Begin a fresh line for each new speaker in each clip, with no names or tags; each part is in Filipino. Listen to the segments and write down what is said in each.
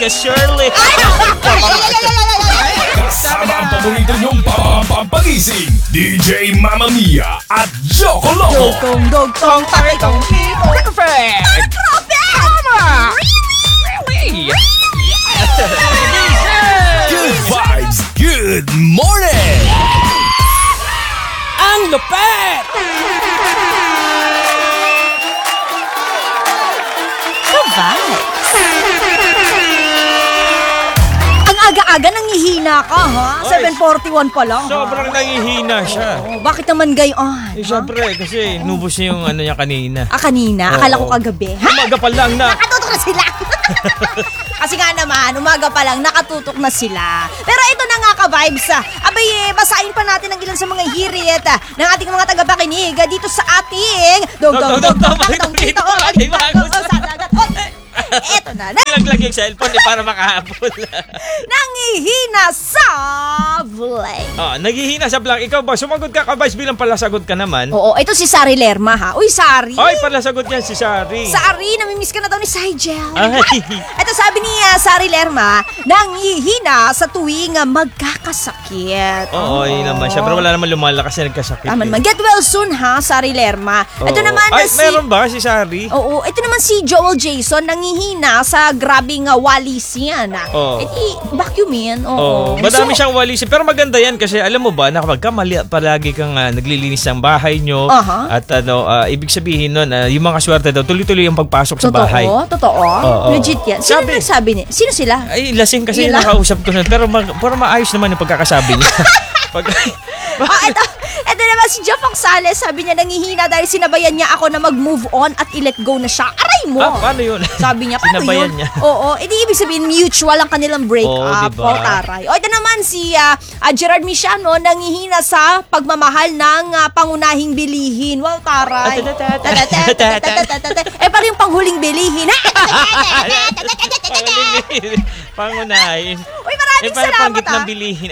ka, Shirley.
Kasama ang paborito niyong pampagising, DJ Mamma Mia at Joko Loco.
Dugtong, takitong,
Perfect!
Tama!
Really?
Good vibes, good morning!
Ang lupet!
Ang aga-aga nangihina ka, ha?
Oy,
7:41 pa lang.
Sobrang nangihina siya.
Oh, bakit naman gayon?
Siyempre, kasi nubos niya yung ano niya kanina.
Kanina?
Oo.
Akala ko kagabi. Ha?
Umaga pa lang na.
Nakatutok na sila. Kasi nga naman, umaga pa lang, nakatutok na sila. Pero ito na nga ka-vibes. Abay, basahin pa natin ang ilan sa mga hirit ng ating mga tagapakinig dito sa ating Eto na.
Nilaglag yung cellphone para makahabol.
Nangihina sa blank.
Naghihina sa blank. Ikaw ba? Sumagot ka, Kabais, bilang palasagot ka naman.
Oo, ito si Sari Lerma, ha? Uy, Sari.
Ay, palasagot yan si Sari.
Sari, namimiss ka na daw ni Sigel.
Ay.
Ito sabi ni Sari Lerma, nangihina sa tuwing magkakasakit.
Oo, yun naman. Siyempre wala naman lumalakas na nagkasakit.
Tama naman. Get well soon, ha, Sari Lerma. Ito
Oo.
naman
Ay,
si...
meron ba si Sari?
Oo, ito naman si Joel Jason, nangihina sa grabing walis yan.
Oo.
Vacuumin.
Oo. Madami siyang walisin. Pero maganda yan kasi alam mo ba, na kapag palagi kang naglilinis ng bahay nyo, at ibig sabihin nun, yung mga swerte daw, tuloy-tuloy yung pagpasok sa bahay.
Totoo.
Oo.
Legit yan. Sino
Sabi-
nagsabi niya? Sino sila?
Ay, lasing kasi
Nila.
nakausap ko na. Pero maayos naman yung pagkakasabi niya.
Ito naman si Jeffong Sales, sabi niya nangihina dahil sinabayan niya ako na mag-move on at i-let go na siya. Aray mo!
Paano yun?
Sabi niya, paano
Sinabayan
yun?
niya.
Oo, edi ibig sabihin mutual ang kanilang break-up.
Oo, diba?
Taray. O ito naman si Gerard Michano, nangihina sa pagmamahal ng pangunahing bilihin. Wow, taray. Para yung panghuling bilihin.
Pangunahin.
Uy, maraming
para
salamat,
panggit ng bilihin.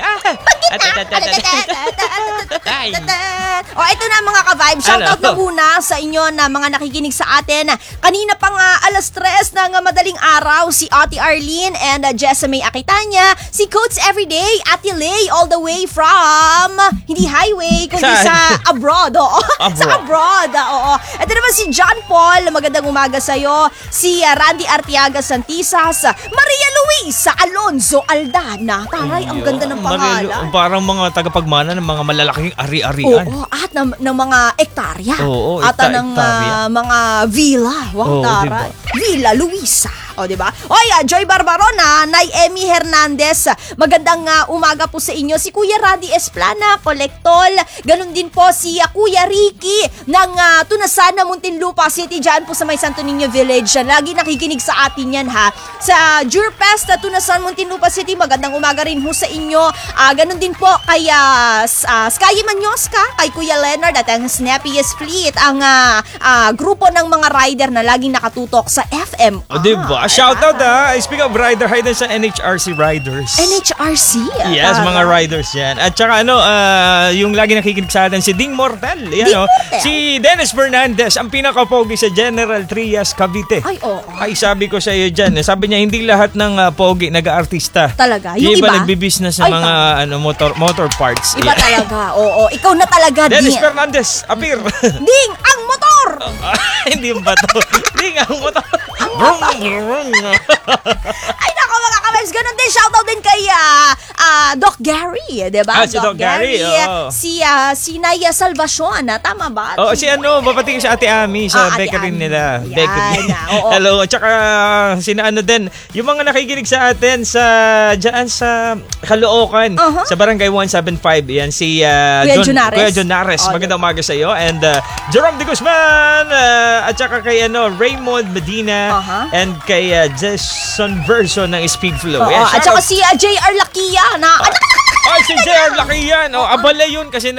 O, ito na mga ka-vibe. Shoutout na muna sa inyo na mga nakikinig sa atin. Kanina pa nga alas 3 ng madaling araw, si Ate Arlene and Jessamay Akitanya, si Coach Everyday, Ate Lay, all the way from, hindi highway, kundi sa abroad. Oo. Sa abroad. Oo. Ito naman si John Paul, magandang umaga sa'yo. Si Randy Artiaga Santisas, Maria Luisa Alonzo Aldana. Taray, ang ganda ng pangalan.
Parang mga tagapagmana ng mga malalaking ari-arian.
Oo, at ng mga ektarya.
Oo,
at ng mga villa. Wow, taray.
Diba?
Villa Luisa. O, diba? Oy, Joy Barbarona, Nay Emmy Hernandez, magandang umaga po sa inyo. Si Kuya Radi Esplana, Kolektol. Ganun din po si Kuya Ricky ng Tunasan na Muntinlupa City, dyan po sa may Santo Niño Village. Lagi nakikinig sa atin yan, ha. Sa Jurpest, Tunasan, Muntinlupa City, magandang umaga rin po sa inyo. Ganun din po kay Sky Manyoska, kay Kuya Leonard at ang Snappiest Fleet, ang grupo ng mga rider na laging nakatutok sa FM.
Diba? Shoutout speaking of rider, hi din sa NHRC Riders.
NHRC?
Yes, mga riders yan. At saka yung lagi nakikinig sa atin, si Ding Mortal. Yan,
Mortal.
Si Dennis Fernandez, ang pinaka-pogi sa General Trias, Cavite.
Ay, oo.
Ay, sabi ko sa iyo dyan. Sabi niya, hindi lahat ng pogi nag-aartista.
Talaga? Yung iba?
Nagbibusiness sa mga motor parts.
Iba talaga, oo. Ikaw na talaga,
Dennis
Ding.
Fernandez, appear.
Ding, ang motor!
Hindi ba to? Ding, ang motor.
Ay, nako mga ka-vibes. Ganun din, shoutout din kay Doc Gary, diba?
Si Doc Gary, oo.
Si Naya Salvacion, tama ba?
Oo, babating si Ate Ami sa
Ate
bakery
Ami.
nila.
Yan,
Bakery.
oo.
Hello. At saka, din, yung mga nakikinig sa atin dyan sa Caloocan, sa Barangay 175, yan, si Kuya Jonares. Magandang umaga sa iyo. And Jerome de Guzman, at saka kay Raymond Medina, and kay Jason Verso ng Speed Flow.
Oo, at saka si JR Lakia na...
Si JR Lakian. Abala yun kasi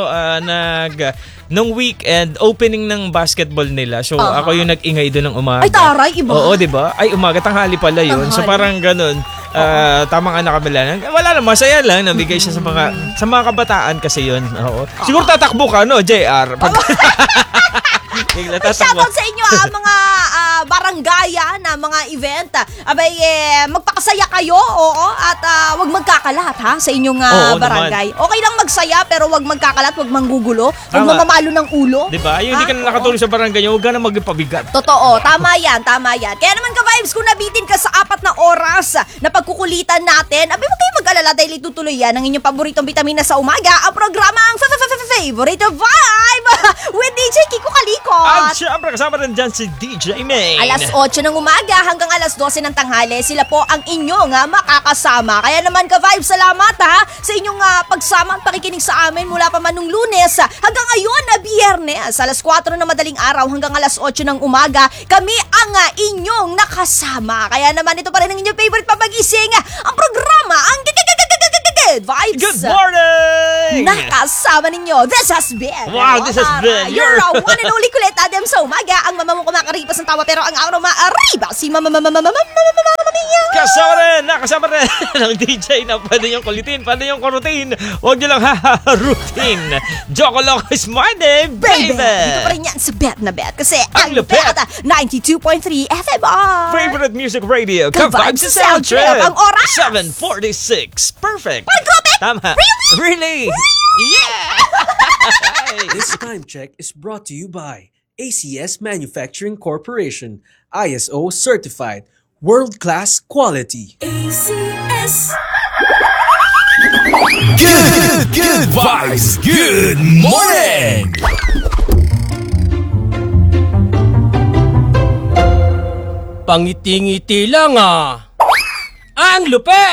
nung weekend, opening ng basketball nila. So, ako yung nag-ingay doon ng umaga.
Ay, taray, iba.
Oo, diba? Ay, umaga, tanghali pala yun. So, parang ganun. Tamang anak kami lang. Wala na, masaya lang. Nabigay siya sa mga kabataan kasi yun. Oo. Siguro tatakbo ka, no, JR? Shoutout
sa inyo mga barangaya na mga event, magpakasaya kayo, at wag magkakalat ha sa inyong barangay.
Naman.
Okay lang magsaya pero wag magkakalat, wag manggugulo, wag
Tama.
mamamalo ng ulo.
Diba? Yung hindi ka na nakatulong sa barangay nyo, huwag ka na magpabigat.
Totoo, tama yan. Kaya naman ka-vibes, kung nabitin ka sa 4 na oras na pagkukulitan natin, huwag kayong mag-alala dahil itutuloy yan ang inyong paboritong vitamina sa umaga, ang programang Favorite Vibe with DJ Kiko Kalikot.
At syempre kasama rin dyan si DJ Main.
Alas 8 ng umaga hanggang alas 12 ng tanghali, sila po ang inyong makakasama. Kaya naman ka-vibes, salamat sa inyong pagsama at pakikinig sa amin mula pa man nung Lunes hanggang ngayon na Biyernes. Alas 4 na madaling araw hanggang alas 8 ng umaga, kami ang inyong nakasama. Kaya naman ito pa rin ang inyong favorite papagising, ang programa, ang Good Vibes.
Good morning!
Nakasama ninyo. This has been.
Wow, this has been
You're a one and only kulit Adam sa umaga. Ang mama mo kumakaripas ng tawa pero ang araw maariba si Mama Mia.
Nakasama rin ng DJ na pwede yung kulitin, pwede yung kurutin. Huwag nyo lang haharutin. Joko Loco is my name, baby!
Dito pa rin yan sa Bet na Bet kasi ang
lupit.
lupit 92.3 FMR.
Favorite music radio,
Ka-vibes
Ka-vibes
sa
sa Sound Trip.
Ang oras?
7:46. Perfect.
Grabe!
Tama. Really? Yeah!
This time check is brought to you by ACS Manufacturing Corporation, ISO certified, world-class quality.
ACS.
Good vibes. Good morning.
Pangiti-ngiti lang Ang lupet!